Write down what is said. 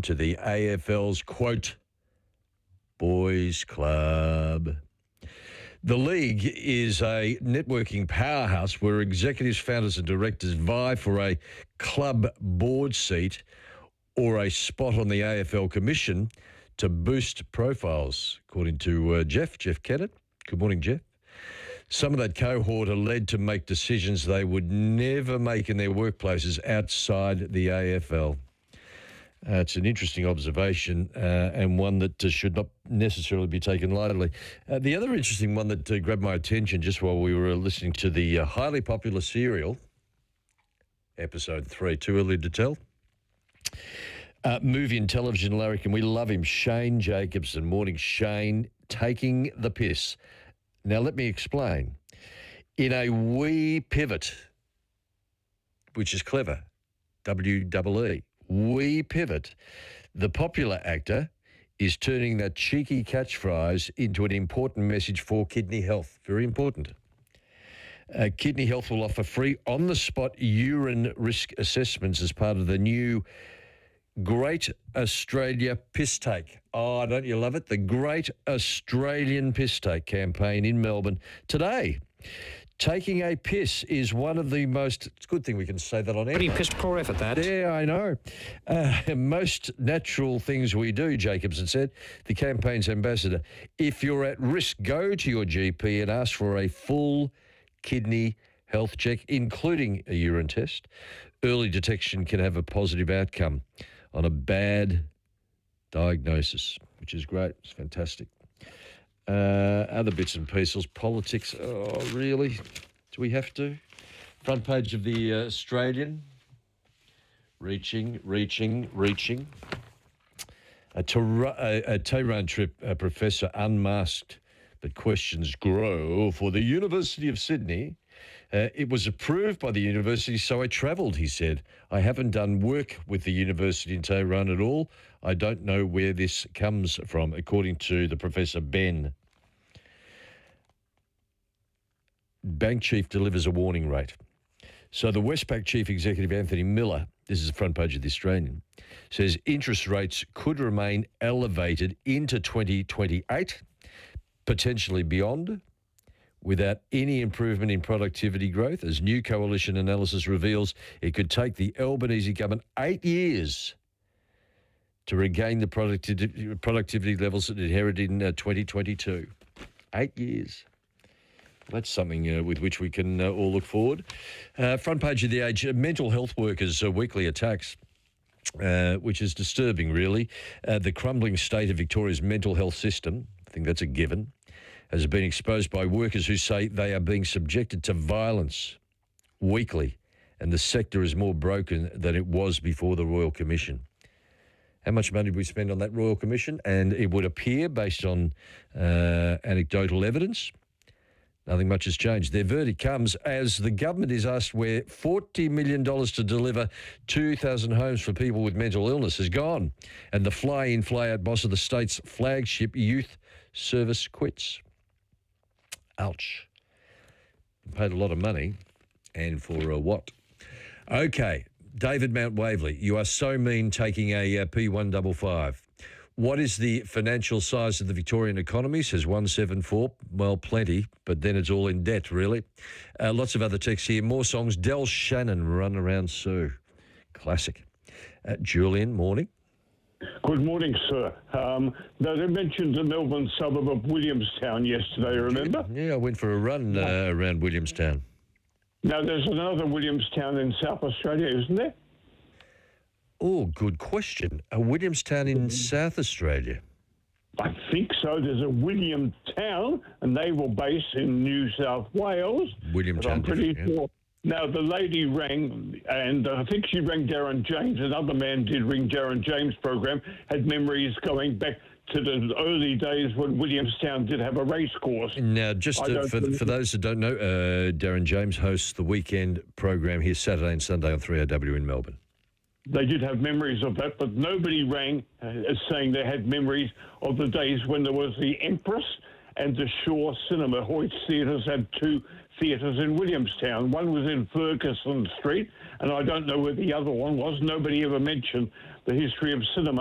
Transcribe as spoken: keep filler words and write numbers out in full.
on to the A F L's, quote, boys club. The league is a networking powerhouse where executives, founders and directors vie for a club board seat or a spot on the A F L commission to boost profiles, according to uh, Jeff, Jeff Kennett. Good morning, Jeff. Some of that cohort are led to make decisions they would never make in their workplaces outside the A F L. Uh, it's an interesting observation uh, and one that uh, should not necessarily be taken lightly. Uh, the other interesting one that uh, grabbed my attention just while we were listening to the uh, highly popular serial, episode three, too early to tell, uh, movie and television larrikin, we love him, Shane Jacobson. Morning, Shane, taking the piss. Now, let me explain. In a wee pivot, which is clever, W E E, wee pivot, the popular actor is turning that cheeky catchphrase into an important message for kidney health. Very important. Uh, Kidney Health will offer free on-the-spot urine risk assessments as part of the new Great Australia Piss Take. Oh, don't you love it? The Great Australian Piss Take campaign in Melbourne today. Taking a piss is one of the most, it's a good thing we can say that on air. Pretty piss poor effort, that. Yeah, I know. Uh, most natural things we do, Jacobson said, the campaign's ambassador. If you're at risk, go to your G P and ask for a full kidney health check, including a urine test. Early detection can have a positive outcome on a bad diagnosis, which is great. It's fantastic. Uh, other bits and pieces, politics. Oh, really? Do we have to? Front page of the uh, Australian. Reaching, reaching, reaching. A, Tehran, a, a Tehran trip uh, professor unmasked, but questions grow for the University of Sydney. Uh, it was approved by the university, so I travelled, he said. I haven't done work with the university in Tehran at all. I don't know where this comes from, according to the Professor Ben. Bank chief delivers a warning rate. So the Westpac chief executive, Anthony Miller, this is the front page of the Australian, says interest rates could remain elevated into twenty twenty-eight, potentially beyond, without any improvement in productivity growth. As new coalition analysis reveals, it could take the Albanese government eight years to regain the productivity, productivity levels it inherited in uh, twenty twenty-two. Eight years. That's something uh, with which we can uh, all look forward. Uh, front page of The Age, uh, mental health workers' uh, weekly attacks, uh, which is disturbing, really. Uh, the crumbling state of Victoria's mental health system, I think that's a given, has been exposed by workers who say they are being subjected to violence weekly, and the sector is more broken than it was before the Royal Commission. How much money did we spend on that Royal Commission? And it would appear, based on uh, anecdotal evidence, nothing much has changed. Their verdict comes as the government is asked where forty million dollars to deliver two thousand homes for people with mental illness has gone, and the fly-in, fly-out boss of the state's flagship youth service quits. Ouch. Paid a lot of money, and for uh, what? Okay, David Mount Waverley, you are so mean taking a uh, P one fifty-five. What is the financial size of the Victorian economy? Says one seventy-four. Well, plenty, but then it's all in debt, really. Uh, lots of other texts here. More songs. Del Shannon, Run Around Sue. Classic. Uh, Julian, morning. Good morning, sir. Um, they mentioned the Melbourne suburb of Williamstown yesterday, remember? Yeah, I went for a run uh, around Williamstown. Now, there's another Williamstown in South Australia, isn't there? Oh, good question. A Williamstown in South Australia? I think so. There's a Williamtown, and they were based in New South Wales. Williamtown. I'm pretty yeah. sure. Now, the lady rang, and I think she rang Darren James. Another man did ring Darren James' program, had memories going back to the early days when Williamstown did have a race course. Now, just uh, for, for those that don't know, uh, Darren James hosts the weekend program here Saturday and Sunday on three R W in Melbourne. They did have memories of that, but nobody rang uh, saying they had memories of the days when there was the Empress and the Shaw Cinema. Hoyt's Theatres had two theatres in Williamstown. One was in Ferguson Street, and I don't know where the other one was. Nobody ever mentioned the history of cinema.